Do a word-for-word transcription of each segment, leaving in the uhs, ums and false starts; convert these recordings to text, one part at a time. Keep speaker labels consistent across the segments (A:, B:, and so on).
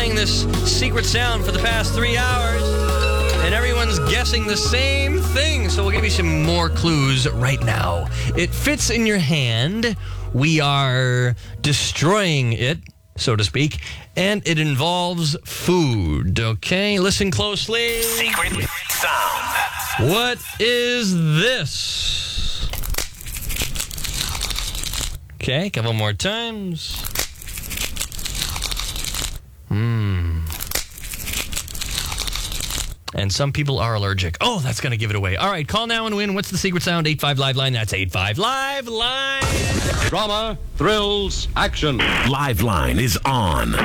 A: playing this secret sound for the past three hours, and everyone's guessing the same thing. So we'll give you some more clues right now. It fits in your hand. We are destroying it, so to speak, and it involves food. Okay, listen closely.
B: Secret sound.
A: What is this? Okay, a couple more times. Hmm. And some people are allergic. Oh, that's going to give it away. All right, call now and win. What's the secret sound? eight five Live Line. That's eight five Live Line.
C: Drama, thrills, action.
B: Live Line is on.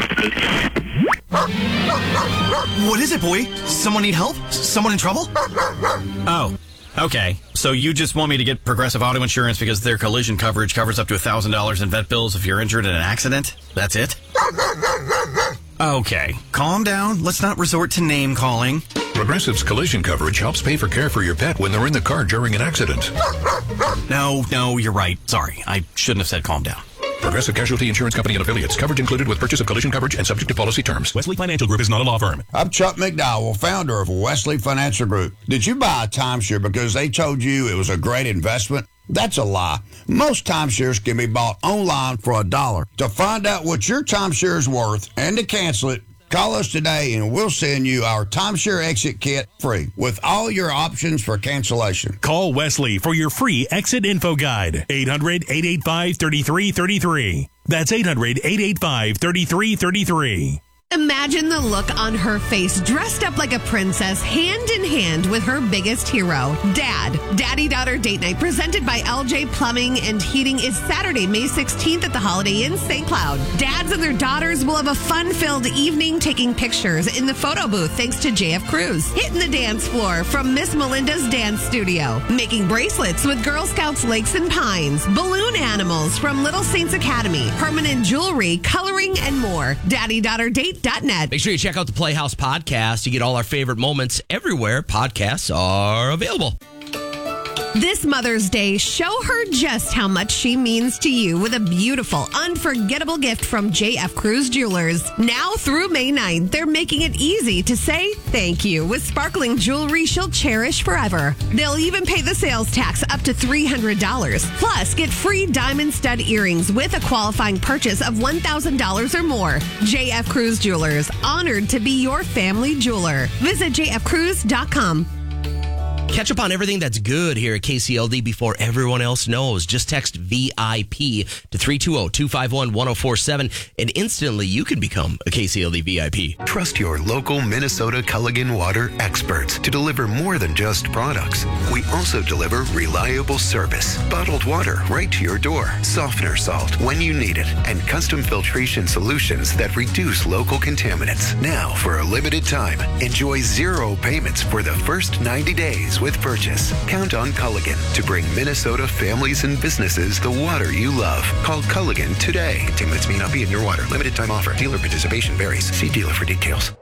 D: What is it, boy? Someone need help? Someone in trouble? Oh, okay. So you just want me to get Progressive Auto Insurance because their collision coverage covers up to one thousand dollars in vet bills if you're injured in an accident? That's it? Okay. Calm down. Let's not resort to name calling.
E: Progressive's collision coverage helps pay for care for your pet when they're in the car during an accident.
D: No, no, you're right. Sorry. I shouldn't have said calm down.
E: Progressive Casualty Insurance Company and Affiliates. Coverage included with purchase of collision coverage and subject to policy terms.
F: Wesley Financial Group is not a law firm.
G: I'm Chuck McDowell, founder of Wesley Financial Group. Did you buy a timeshare because they told you it was a great investment? That's a lie. Most timeshares can be bought online for a dollar. To find out what your timeshare is worth and to cancel it, call us today and we'll send you our timeshare exit kit free with all your options for cancellation.
F: Call Wesley for your free exit info guide. eight hundred, eight eight five, three three three three. That's eight hundred, eight eight five, three three three three.
H: Imagine the look on her face, dressed up like a princess, hand in hand with her biggest hero, Dad. Daddy-daughter date night presented by L J Plumbing and Heating is Saturday, May sixteenth at the Holiday Inn, Saint Cloud. Dads and their daughters will have a fun-filled evening taking pictures in the photo booth thanks to J F Cruise. Hitting the dance floor from Miss Melinda's Dance Studio. Making bracelets with Girl Scouts Lakes and Pines. Balloon animals from Little Saints Academy. Permanent jewelry, coloring, and more. Daddy-daughter date dot net.
I: Make sure you check out the Playhouse Podcast. You get all our favorite moments everywhere podcasts are available.
H: This Mother's Day, show her just how much she means to you with a beautiful, unforgettable gift from J F Cruise Jewelers. Now through May ninth, they're making it easy to say thank you with sparkling jewelry she'll cherish forever. They'll even pay the sales tax up to three hundred dollars. Plus, get free diamond stud earrings with a qualifying purchase of one thousand dollars or more. J F Cruise Jewelers, honored to be your family jeweler. Visit j f cruise dot com.
I: Catch up on everything that's good here at K C L D before everyone else knows. Just text V I P to three two zero, two five one, one zero four seven and instantly you can become a K C L D V I P.
J: Trust your local Minnesota Culligan Water experts to deliver more than just products. We also deliver reliable service, bottled water right to your door, softener salt when you need it, and custom filtration solutions that reduce local contaminants. Now, for a limited time, enjoy zero payments for the first ninety days with purchase. Count on Culligan to bring Minnesota families and businesses the water you love. Call Culligan today. Contaminants may not be in your water. Limited time offer. Dealer participation varies. See dealer for details.